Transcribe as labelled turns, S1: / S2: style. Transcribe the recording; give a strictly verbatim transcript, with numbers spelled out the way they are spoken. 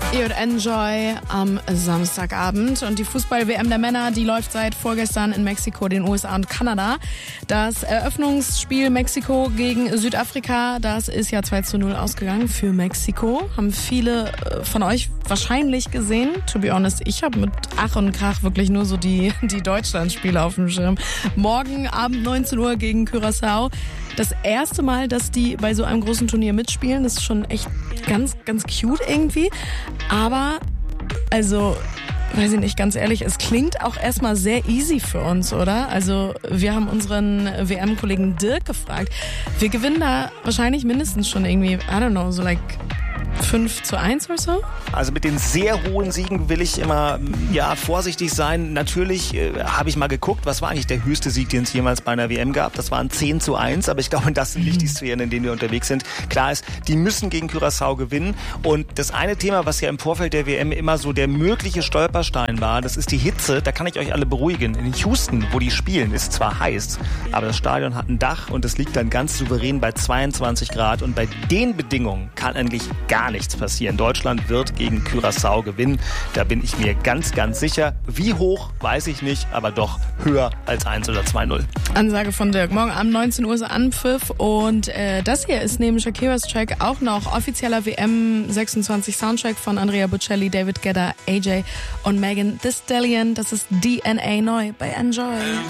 S1: Ihr hört Enjoy am Samstagabend und die Fußball-W M der Männer, die läuft seit vorgestern in Mexiko, den U S A und Kanada. Das Eröffnungsspiel Mexiko gegen Südafrika, das ist ja zwei zu null ausgegangen für Mexiko. Haben viele von euch wahrscheinlich gesehen. To be honest, ich habe mit Ach und Krach wirklich nur so die, die Deutschland-Spiele auf dem Schirm. Morgen Abend neunzehn Uhr gegen Curaçao. Das erste Mal, dass die bei so einem großen Turnier mitspielen, das ist schon echt ganz, ganz cute irgendwie. Aber, also, weiß ich nicht, ganz ehrlich, es klingt auch erstmal sehr easy für uns, oder? Also, wir haben unseren W M-Kollegen Dirk gefragt. Wir gewinnen da wahrscheinlich mindestens schon irgendwie, I don't know, so like fünf zu eins oder so?
S2: Also mit den sehr hohen Siegen will ich immer ja vorsichtig sein. Natürlich äh, habe ich mal geguckt, was war eigentlich der höchste Sieg, den es jemals bei einer W M gab. Das waren zehn zu eins, aber ich glaube, das sind nicht die Sphären, in denen wir unterwegs sind. Klar ist, die müssen gegen Curaçao gewinnen. Und das eine Thema, was ja im Vorfeld der W M immer so der mögliche Stolperstein war, das ist die Hitze. Da kann ich euch alle beruhigen. In Houston, wo die spielen, ist zwar heiß, aber das Stadion hat ein Dach und es liegt dann ganz souverän bei zweiundzwanzig Grad. Und bei den Bedingungen kann eigentlich gar nichts passieren. Deutschland wird gegen Curaçao gewinnen. Da bin ich mir ganz, ganz sicher. Wie hoch, weiß ich nicht, aber doch höher als eins oder zwei null.
S1: Ansage von Dirk. Morgen Abend neunzehn Uhr ist Anpfiff und äh, das hier ist neben Shakiras Track auch noch offizieller W M sechsundzwanzig Soundtrack von Andrea Bocelli, David Guetta, A J und Megan Thee Stallion. Das ist D N A neu bei Enjoy.